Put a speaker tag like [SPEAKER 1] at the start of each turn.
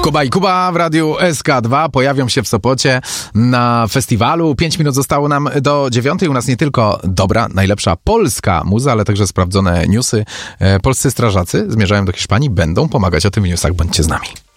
[SPEAKER 1] Kuba i Kuba w Radiu SK2 pojawią się w Sopocie na festiwalu. 5 minut zostało nam do 9. U nas nie tylko dobra, najlepsza polska muza, ale także sprawdzone newsy. Polscy strażacy zmierzają do Hiszpanii, będą pomagać o tym w newsach. Bądźcie z nami.